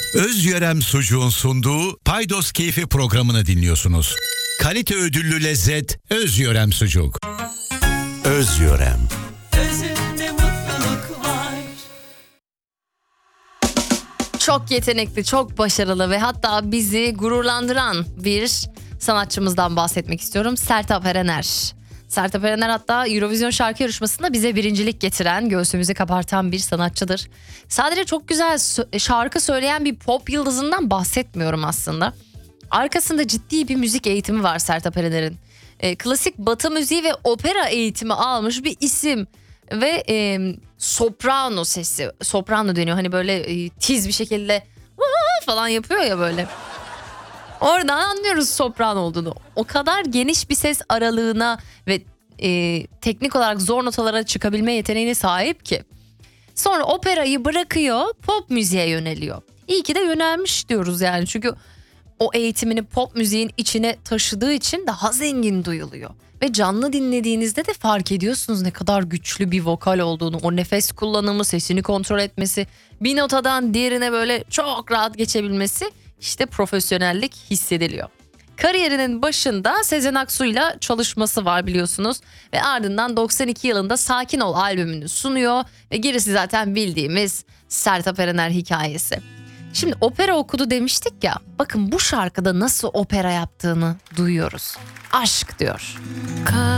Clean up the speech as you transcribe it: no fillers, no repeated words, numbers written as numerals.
Özyörem Sucuğun sunduğu Paydos Keyfi programını dinliyorsunuz. Kalite ödüllü lezzet Özyörem Sucuk. Özyörem. Özünde mutluluk var. Çok yetenekli, çok başarılı ve hatta bizi gururlandıran bir sanatçımızdan bahsetmek istiyorum. Sertab Erener. Sertab Erener hatta Eurovision şarkı yarışmasında bize birincilik getiren, göğsümüzü kabartan bir sanatçıdır. Sadece çok güzel şarkı söyleyen bir pop yıldızından bahsetmiyorum aslında. Arkasında ciddi bir müzik eğitimi var Sertab Erener'in. Klasik Batı müziği ve opera eğitimi almış bir isim. Ve soprano sesi, soprano deniyor hani böyle tiz bir şekilde falan yapıyor ya böyle. Oradan anlıyoruz soprano olduğunu. O kadar geniş bir ses aralığına ve teknik olarak zor notalara çıkabilme yeteneğine sahip ki. Sonra operayı bırakıyor, pop müziğe yöneliyor. İyi ki de yönelmiş diyoruz yani, çünkü o eğitimini pop müziğin içine taşıdığı için daha zengin duyuluyor. Ve canlı dinlediğinizde de fark ediyorsunuz ne kadar güçlü bir vokal olduğunu. O nefes kullanımı, sesini kontrol etmesi, bir notadan diğerine böyle çok rahat geçebilmesi, işte profesyonellik hissediliyor. Kariyerinin başında Sezen Aksu'yla çalışması var biliyorsunuz. Ve ardından 92 yılında Sakin Ol albümünü sunuyor. Ve gerisi zaten bildiğimiz Sertab Erener hikayesi. Şimdi opera okudu demiştik ya, bakın bu şarkıda nasıl opera yaptığını duyuyoruz. Aşk diyor.